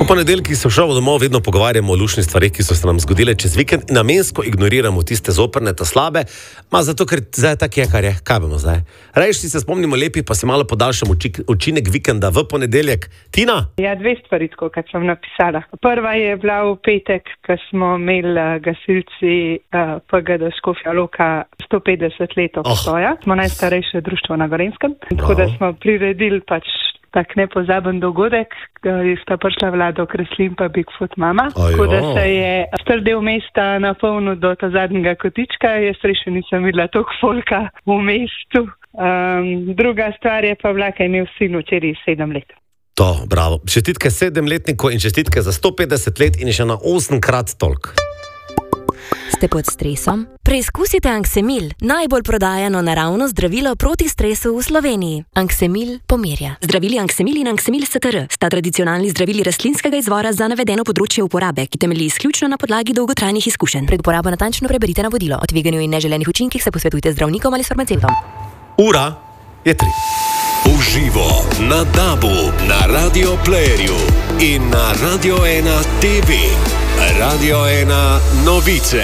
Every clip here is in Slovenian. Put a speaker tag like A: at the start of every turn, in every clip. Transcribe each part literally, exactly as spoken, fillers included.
A: Po ponedeljkih se v šovu domov vedno pogovarjamo o lušnih stvarih, ki so se nam zgodile čez vikend. Namensko ignoriramo tiste zoprne, ta slabe, ma zato, ker zdaj tak je, kar je. Kaj bomo zdaj? Rajši se spomnimo lepi, pa si malo podaljšamo učinek vikenda v ponedeljek. Tina?
B: Ja, dve stvari, tako, kot sem napisala. Prva je bila v petek, ko smo imeli uh, gasilci uh, P G D Škofja Loka sto petdeset let obstoja. Oh. Smo najstarejše društvo na Gorenjskem. Tako no. da smo priredili pač tak nepozaben dogodek, sta prišla Vlado Kreslin pa Bigfoot mama. Tako da se je star del mesta napolnil do ta zadnjega kotička. Jaz še nisem videla toliko folka v mestu. Um, druga stvar je pa bila, kaj je imel sin včeraj sedem let.
A: To, bravo. Čestitke sedemletniku in čestitke za sto petdeset let in še na osemkrat toliko.
C: Ste pod stresom? Preizkusite Anksemil, najbolj prodajano naravno zdravilo proti stresu v Sloveniji. Anksemil pomirja. Zdravili Anksemil in Anksemil S T R sta tradicionalni zdravili rastlinskega izvora za navedeno področje uporabe, ki temelji izključno na podlagi dolgotrajnih izkušenj. Pred uporabo natančno preberite navodilo. O tveganju in neželenih učinkih se posvetujte zdravnikom ali s farmacevtom.
A: Ura je tri.
D: Uživo na Dabu, na Radio Playerju in na Radio ena T V. Radio ena novice.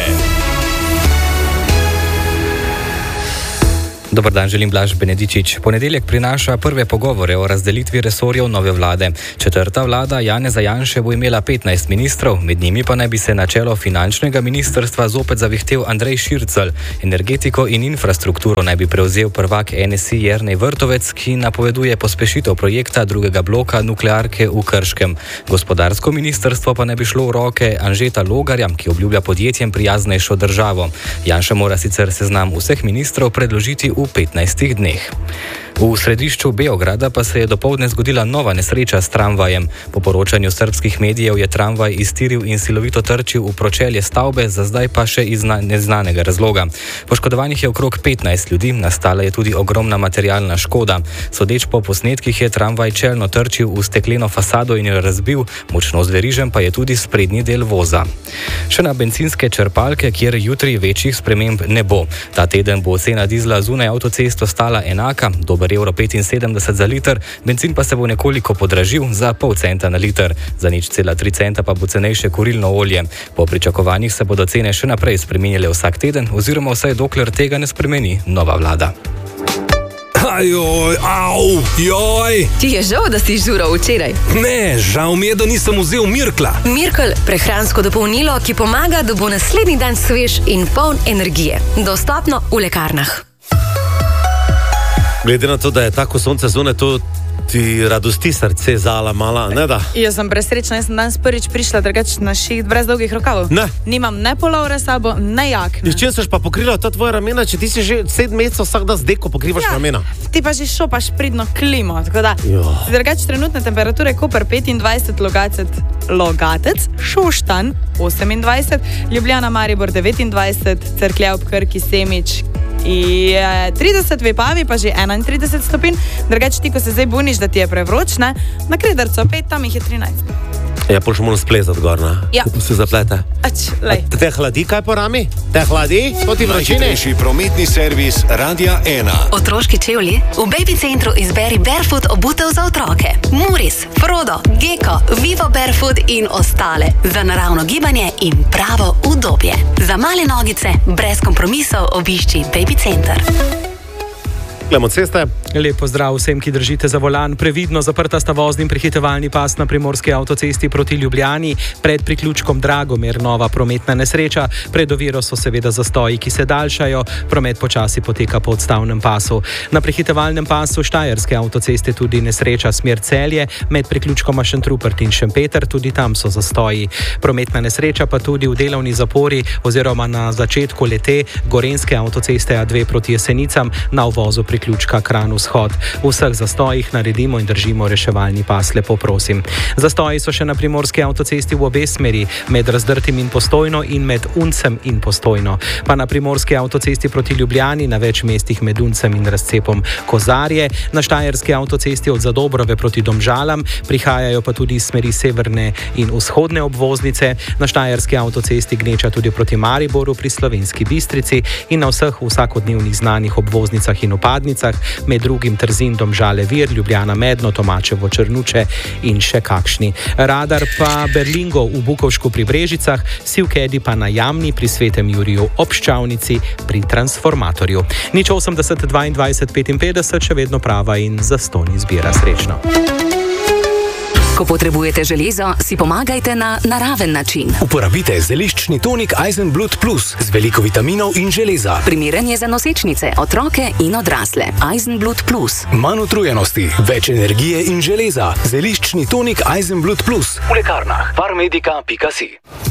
E: Dobar dan, želim Blaž Benedičič. Ponedeljek prinaša prve pogovore o razdelitvi resorjev nove vlade. Četrta vlada Janeza Janše bo imela petnajst ministrov, med njimi pa naj bi se na čelo finančnega ministrstva zopet zavihtel Andrej Šircelj. Energetiko in infrastrukturo naj bi prevzel prvak N S I Jernej Vrtovec, ki napoveduje pospešitev projekta drugega bloka nuklearke v Krškem. Gospodarsko ministrstvo pa naj bi šlo v roke Anžeta Logarja, ki obljublja podjetjem prijaznejšo državo. Janša mora sicer seznam vseh ministrov predložiti v petnajstih dneh. V središču Beograda pa se je dopoldne zgodila nova nesreča s tramvajem. Po poročanju srbskih medijev je tramvaj iztiril in silovito trčil v pročelje stavbe, za zdaj pa še iz neznanega razloga. Poškodovanih je okrog petnajst ljudi, nastala je tudi ogromna materialna škoda. Sodeč po posnetkih je tramvaj čelno trčil v stekleno fasado in jo razbil, močno zverižen pa je tudi sprednji del voza. Še na bencinske črpalke, kjer jutri večjih sprememb ne bo. Ta teden bo cena dizla zunaj avtocesto stala enaka, dober evro petinsedemdeset za liter, bencin pa se bo nekoliko podražil za pol centa na liter. Za nič cela tri centa pa bo cenejše kurilno olje. Po pričakovanjih se bodo cene še naprej spreminjale vsak teden, oziroma vsaj dokler tega ne spremeni nova vlada.
F: Ajoj, au, joj.
G: Ti je žal, da si žural včeraj?
F: Ne, žal mi je, da nisem vzel Mirkla.
G: Mirkel, prehransko dopolnilo, ki pomaga, da bo naslednji dan svež in poln energije. Dostopno v lekarnah.
A: Glede na to, da je tako sonce zunaj, to ti radosti srce zala mala, ne da?
H: Jaz sem presrečna, jaz sem danes prvič prišla drugač na šiht brez dolgih rokavov.
A: Ne.
H: Nimam ne polovre sabo, ne jakne.
A: S čem seš pa pokrila ta tvoja ramena, če ti si že sedem mesecev vsak dan z deko pokrivaš ja, ramena?
H: Ti pa že šopaš pridno klimo, tako da drugač trenutne temperature Koper petindvajset, Logatec, Logatec, Šoštanj osemindvajset, Ljubljana, Maribor devetindvajset, Cerklje ob Krki, Semič in trideset, Vipavi pa že enaintrideset stopinj. Drugač ti, ko se zdaj buniš, da ti je prevroč, ne? Na Kredercu pet, tam jih je trinajst.
A: Ja, pol še moram splezat gor, ne?
H: Ja.
A: Tu se zaplete.
H: Ač, lej.
A: Te hladi kaj po rami? Te hladi? To ti vročine?
D: Najhitrejši prometni servis Radia ena.
C: Otroški čevlji? V Baby Centru izberi Barefoot obutev za otroke. Muris, Frodo, Gecko, Vivo Barefoot in ostale. Za naravno gibanje in pravo udobje. Za male nogice, brez kompromisov obišči Baby Center.
A: Glejmo ceste.
I: Lep pozdrav vsem, ki držite za volan. Previdno zaprta sta vozni in prehitevalni pas na primorski avtocesti proti Ljubljani. Pred priključkom Dragomer nova prometna nesreča. Pred oviro so seveda zastoji, ki se daljšajo. Promet počasi poteka po odstavnem pasu. Na prehitevalnem pasu Štajerske avtoceste tudi nesreča smer Celje. Med priključkoma Šentrupert in Šempeter tudi tam so zastoji. Prometna nesreča pa tudi v delovni zapori oziroma na začetku lete Gorenjske avtoceste A dve proti Jesenicam na uvozu priključka Kranj vzhod. V vseh zastojih naredimo in držimo reševalni pas, lepo prosim. Zastoji so še na primorski avtocesti v obe smeri, med Razdrtim in Postojno in med Uncem in Postojno. Pa na primorski avtocesti proti Ljubljani, na več mestih med Uncem in razcepom Kozarje, na Štajerski avtocesti od Zadobrove proti Domžalam, prihajajo pa tudi iz smeri severne in vzhodne obvoznice, na Štajerski avtocesti gneča tudi proti Mariboru pri Slovenski Bistrici in na vseh vsakodnevnih znanih obvoznicah in upadnicah železnicah, med drugim Trzin, Domžale, Vir, Ljubljana, Medno, Tomačevo, Črnuče in še kakšni. Radar pa Berlingo v Bukovšku pri Brežicah, Sivkedi pa na Jamni pri Svetem Juriju ob Ščavnici pri transformatorju. Nič osemdeset dvaindvajset petinpetdeset, še vedno prava in zastonj izbira. Srečno.
G: Ko potrebujete železo, si pomagajte na naraven način.
F: Uporabite zeliščni tonik Eisenblut Plus z veliko vitaminov in železa.
G: Primeren je za nosečnice, otroke in odrasle. Eisenblut Plus.
F: Manj utrujenosti, več energije in železa. Zeliščni tonik Eisenblut Plus v lekarnah farmedika pika si.